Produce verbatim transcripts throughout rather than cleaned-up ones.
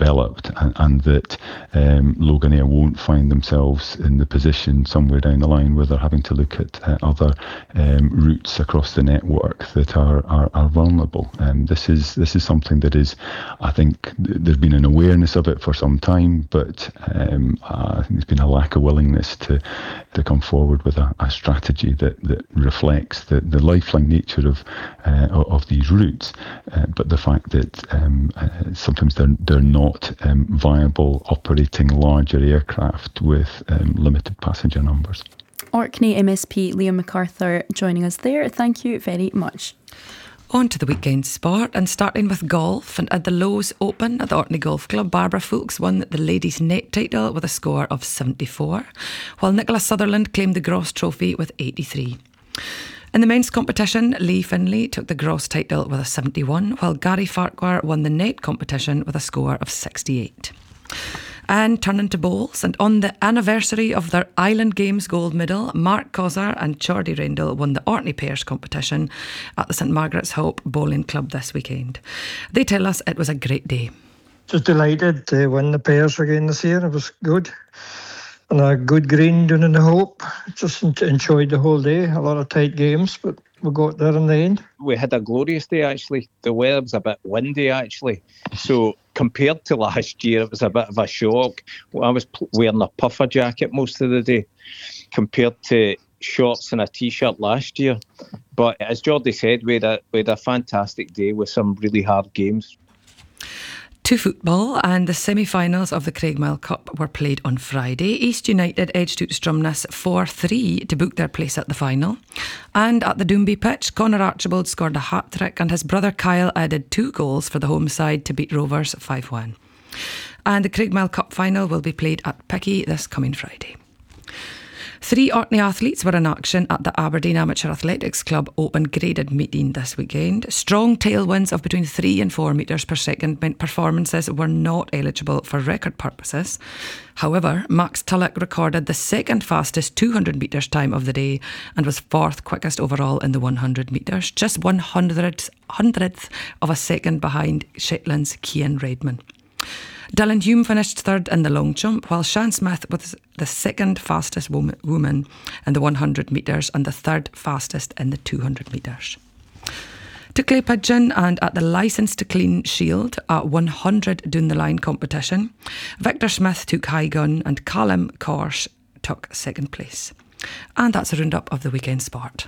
developed, and, and that um, Loganair won't find themselves in the position somewhere down the line where they're having to look at uh, other um, routes across the network that are are, are vulnerable. Um, this is this is something that is, I think, th- there's been an awareness of it for some time, but um, I think there's been a lack of willingness to to come forward with a, a strategy that, that reflects the, the lifeline nature of uh, of these routes, uh, but the fact that um, uh, sometimes they're they're not um, viable operating larger aircraft with um, limited passenger numbers. Orkney M S P Liam MacArthur joining us there. Thank you very much. On to the weekend sport, and starting with golf. And at the Lowe's Open at the Orkney Golf Club, Barbara Fuchs won the ladies' net title with a score of seventy-four, while Nicola Sutherland claimed the Gross Trophy with eighty-three. In the men's competition, Lee Finlay took the Gross title with a seventy-one, while Gary Farquhar won the net competition with a score of sixty-eight. And turning to bowls, and on the anniversary of their Island Games gold medal, Mark Cosar and Geordie Rendell won the Orkney Pairs competition at the St Margaret's Hope Bowling Club this weekend. They tell us it was a great day. Just delighted to win the pairs again this year. It was good. And a good green down in the Hope. Just enjoyed the whole day. A lot of tight games, but we got there in the end. We had a glorious day, actually. The weather was a bit windy, actually. So compared to last year, it was a bit of a shock. Well, I was wearing a puffer jacket most of the day compared to shorts and a T-shirt last year. But as Geordie said, we had a, we had a fantastic day with some really hard games. To football, and the semi-finals of the Craigmile Cup were played on Friday. East United edged out Stromness four three to book their place at the final. And at the Doomby pitch, Connor Archibald scored a hat-trick and his brother Kyle added two goals for the home side to beat Rovers five one. And the Craigmile Cup final will be played at Picky this coming Friday. Three Orkney athletes were in action at the Aberdeen Amateur Athletics Club Open graded meeting this weekend. Strong tailwinds of between three and four metres per second meant performances were not eligible for record purposes. However, Max Tulloch recorded the second fastest two hundred metres time of the day and was fourth quickest overall in the one hundred metres, just one hundredth, hundredth of a second behind Shetland's Cian Redman. Dylan Hume finished third in the long jump, while Shan Smith was the second fastest woman, woman in the one hundred metres and the third fastest in the two hundred metres. To Clay Pigeon, and at the Licence to Clean Shield at one hundred down the line competition, Victor Smith took high gun and Callum Korsh took second place. And that's a roundup of the weekend sport.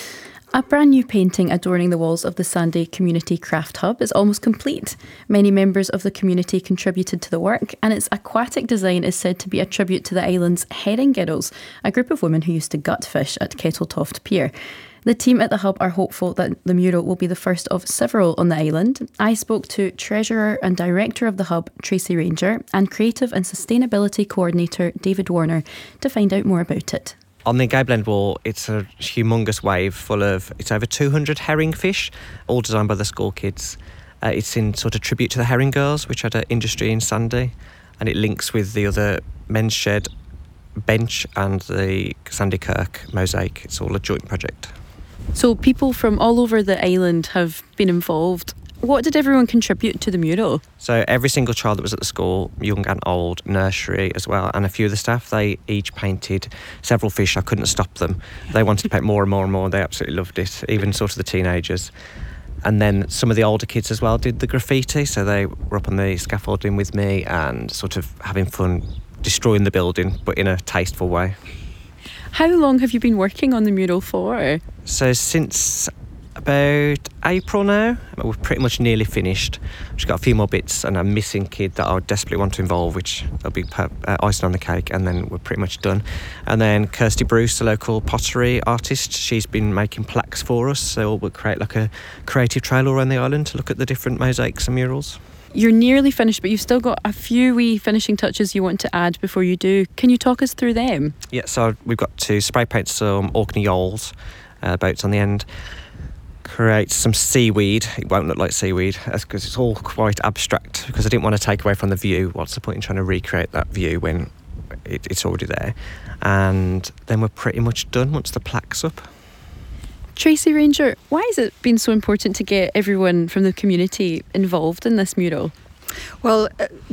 A brand new painting adorning the walls of the Sandy Community Craft Hub is almost complete. Many members of the community contributed to the work, and its aquatic design is said to be a tribute to the island's herring girls, a group of women who used to gut fish at Kettletoft Pier. The team at the Hub are hopeful that the mural will be the first of several on the island. I spoke to Treasurer and Director of the Hub, Tracy Ranger, and Creative and Sustainability Coordinator, David Warner, to find out more about it. On the Gable End Wall, it's a humongous wave full of, it's over two hundred herring fish, all designed by the school kids. Uh, it's in sort of tribute to the Herring Girls, which had an industry in Sandy, and it links with the other men's shed bench and the Sandy Kirk mosaic. It's all a joint project. So people from all over the island have been involved. What did everyone contribute to the mural? So every single child that was at the school, young and old, nursery as well, and a few of the staff, they each painted several fish. I couldn't stop them. They wanted to paint more and more and more. They absolutely loved it, even sort of the teenagers. And then some of the older kids as well did the graffiti, so they were up on the scaffolding with me and sort of having fun destroying the building, but in a tasteful way. How long have you been working on the mural for? So since about April now. We're pretty much nearly finished. We've just got a few more bits and a missing kid that I desperately want to involve, which will be uh, icing on the cake, and then we're pretty much done. And then Kirsty Bruce, the local pottery artist, she's been making plaques for us, so we'll create like a creative trail around the island to look at the different mosaics and murals. You're nearly finished, but you've still got a few wee finishing touches you want to add before you do. Can you talk us through them? Yeah, so we've got to spray paint some Orkney yawls, uh, boats on the end, create some seaweed. It won't look like seaweed because it's all quite abstract, because I didn't want to take away from the view. What's the point in trying to recreate that view when it, it's already there? And then we're pretty much done once the plaque's up. Tracy Ranger, why has it been so important to get everyone from the community involved in this mural? Well, uh,